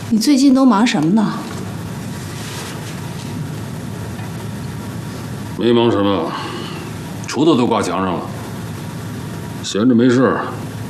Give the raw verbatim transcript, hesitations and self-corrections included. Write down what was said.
你最近都忙什么呢？ 没忙什么，锄头都挂墙上了，闲着没事